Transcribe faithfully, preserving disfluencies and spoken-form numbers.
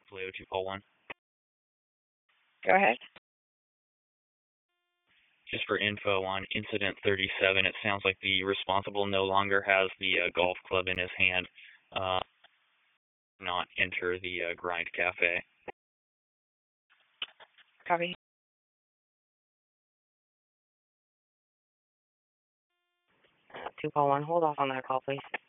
Vallejo two four one. Go ahead. Just for info on incident thirty-seven, it sounds like the responsible no longer has the uh, golf club in his hand. Uh, not enter the uh, Grind Cafe. Copy. Uh, two four one, hold off on that call, please.